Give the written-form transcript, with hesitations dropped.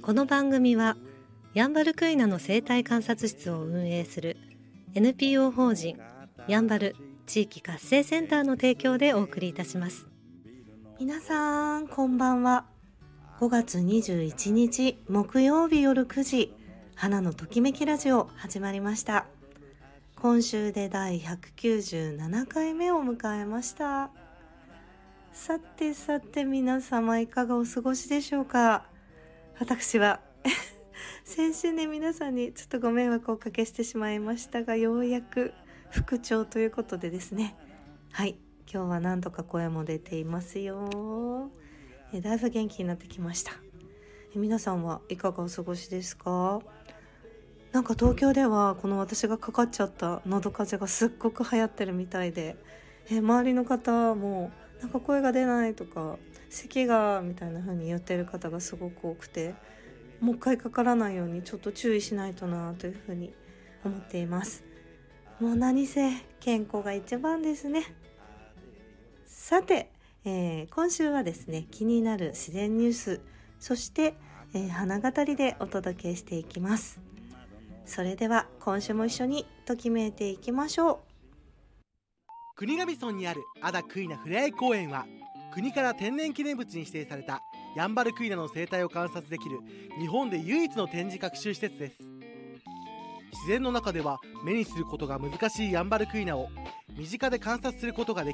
この番組はヤンバルクイナの生態観察室を運営する NPO 法人やんばる地域活性センターの提供でお送りいたします。皆さんこんばんは。5月21日木曜日夜9時、花のときめきラジオ始まりました。今週で第197回目を迎えました。さて皆様いかがお過ごしでしょうか。私は先週ね、皆さんにちょっとご迷惑をおかけしてしまいましたが、ようやく復調ということでですね、はい、今日はなんとか声も出ていますよ。だいぶ元気になってきました。皆さんはいかがお過ごしですか。なんか東京ではこの私がかかっちゃった喉風邪がすっごく流行ってるみたいで、周りの方もなんか声が出ないとか咳がみたいな風に言ってる方がすごく多くて、もう一回かからないようにちょっと注意しないとなという風に思っています。もう何せ健康が一番ですね。さて、今週はですね、気になる自然ニュース、そして、花語りでお届けしていきます。それでは今週も一緒にときめいていきましょう。 国頭村にあるアダクイナふれあい公園は、国から天然記念物に指定されたヤンバルクイナの生態を観察できる日本で唯一の展示学習施設です。自然の中では目にすることが難しいヤンバルクイナを身近で観察することができ、